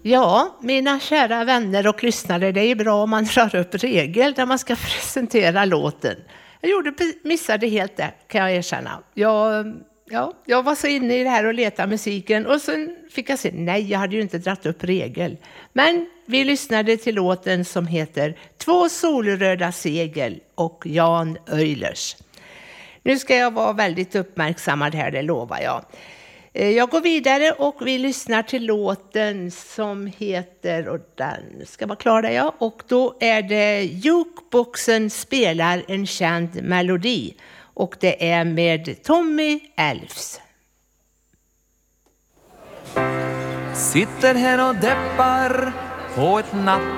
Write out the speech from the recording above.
Ja, mina kära vänner och lyssnare, det är bra om man drar upp regel när man ska presentera låten. Jag missade helt det, kan jag erkänna. Jag var så inne i det här och letade musiken och sen fick jag se, nej, jag hade ju inte dratt upp regel. Men vi lyssnade till låten som heter Två solröda segel och Jan Öylers. Nu ska jag vara väldigt uppmärksammad här, det lovar jag. Jag går vidare och vi lyssnar till låten som heter, och den ska vara klar där, ja. Och då är det Jukeboxen spelar en känd melodi. Och det är med Tommy Elfs. Sitter här och deppar på ett natt